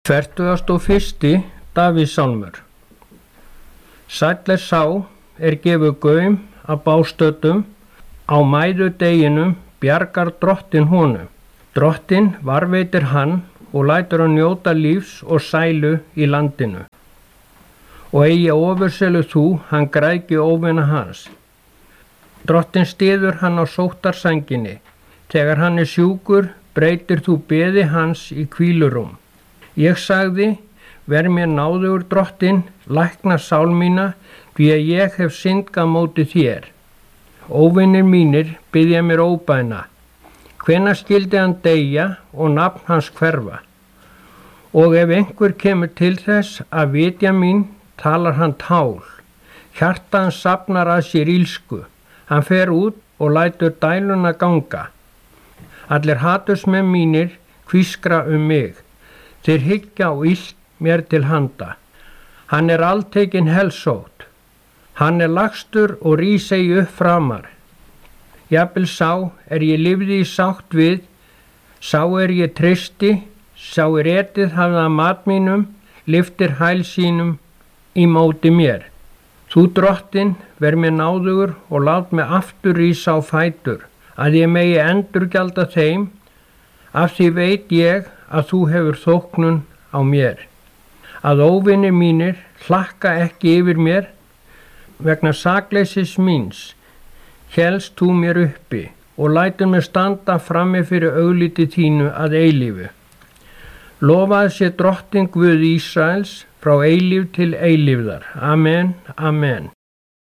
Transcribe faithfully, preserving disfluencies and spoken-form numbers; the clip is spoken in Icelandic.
Fertugasti og fyrsti Davíðssálmur. Sæll er sá er gefur gaum að bástöddum, á mæðudeginum bjargar drottin honum. Drottin varveitir hann og lætur hann njóta lífs og sælu í landinu. Og eigi ofurselu þú, hann græðgi óvina hans. Drottin styður hann á sóttarsænginni. Þegar hann er sjúkur, breytir þú beði hans í hvílurúm. Ég sagði, ver mér náðugur drottin, lækna sál mína, því að ég hef syndgað móti þér. Óvinir mínir biðja mér óbæna. Hvenær skyldi hann deyja og nafn hans hverfa? Og ef einhver kemur til þess að vitja mín, talar hann tál. Hjarta hans safnar að sér ílsku. Hann fer út og lætur dæluna ganga. Allir hatursmenn mínir hvískra um mig. Þeir hyggja á illt mér til handa. Hann er alltekinn helsótt. Hann er lagstur og rís eigi upp framar. Jafnvel sá er ég lifði í sátt við, sá er ég treysti, sá er etið hafði að mat mínum, lyftir hæl sínum í móti mér. Þú drottin, ver mér náðugur og lát mig aftur rísa á fætur, að ég megi endurgjalda þeim, af því veit ég að þú hefur þóknun á mér. Að óvinir mínir hlakka ekki yfir mér, vegna sakleysis míns, hélst þú mér uppi og lætur mér standa frammi fyrir augliti þínu að eilífu. Lofaði sé drottin Guð Ísraels frá eilíf til eilífðar. Amen, amen.